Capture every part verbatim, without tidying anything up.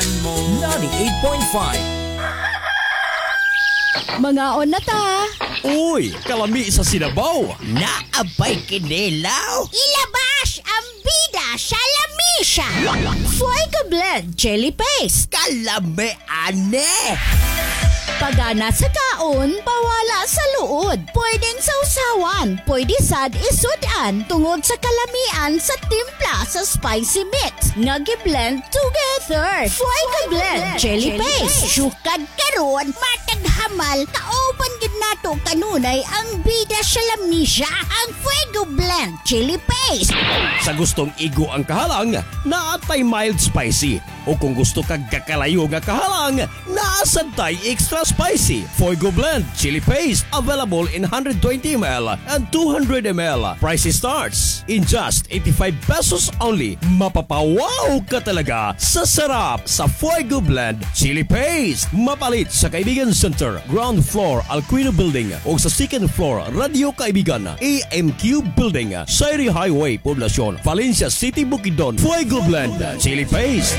ninety-eight point five. Mga on na ta. Uy, kalami sa Sinabaw. Naabay kinilaw. Ilabas ang bida sa lamisa. Fuego Blend Chili Paste. Kalami ane. Pagana sa kaon, pawala sa luod. Pwedeng sausawan, pwede sad isudan tungod sa kalamian sa timpla sa spicy mix. Nag-blend together. Fuego Blend Chili Paste. Sukad karon, matag hamal, kaoban gid nato kanunay ang bida sa lamisa. Ang Fuego Blend Chili Paste. Sa gustong igo ang kahalang, naatay mild spicy. O kung gusto kag kakalayo nga kahalang, naasantay extra spicy. Fuego Blend Chili Paste available in one hundred twenty milliliters and two hundred milliliters. Price starts in just eighty-five pesos only. Mapapawaw ka talaga sa sarap sa Fuego Blend Chili Paste. Mapalit sa Kaibigan Center, ground floor Alquino Building o sa second floor Radio Kaibigan A M Q Building, Sairi Highway, Poblacion, Valencia City, Bukidnon. Fuego Blend Chili Paste.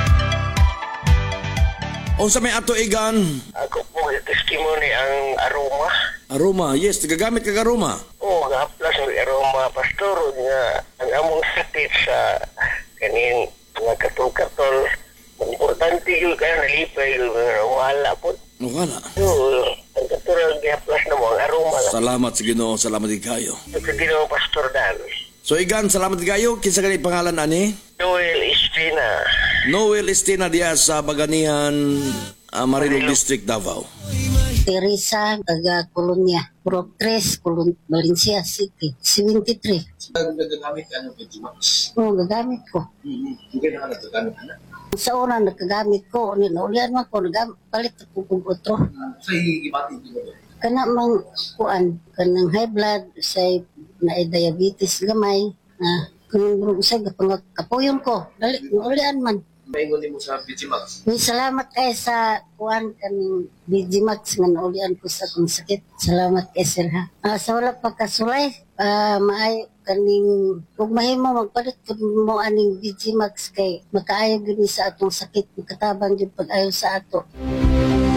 Unsa may ato igan? Ako po yung testimony ang aroma. Aroma, yes, nagagamit kag aroma. Oo, oh, gahaplas ang aroma, pastor, nga ang among sakit sa kaning mga katol-katol. Importante yun kaya nalipay yun, wala po. Wala. So, ang katol gahaplas na mo, ang aroma lang. Salamat sa Ginoo, salamat kayo. Sa Ginoo, Pastor Dan. So igan, salamat kayo. Kinsa kanay pangalan ani? Joel Estina. Noel Estina diya sa Baganihan, uh, Marilog District, Davao. Teresa, taga Colonia, Prop tres, Colon Valencia City, seventy-three. Nagagamit ka ng Vegimax? Oo, gagamit ko. Hindi na ka nagagamit ka na? Sa una, nagagamit ko. Naulian mo ko, nagamit, palit ako kung otro. Sa ibating din mo? Kana mang kuan, kanang high blood, say na diabetes gamay, na kung sa kapuyon ko, dali, naulian man. Maingon din mo sa Vegimax? May salamat kay sa kuan kaning Vegimax nga naulian ko sa kong sakit. Salamat kay sir ha. Uh, sa wala pagkasulay, uh, maay kaning kung mahimo magpalit kun mo aning Vegimax kay makaayo gyud sa atong sakit, makatabang gyud pag-ayo sa ato.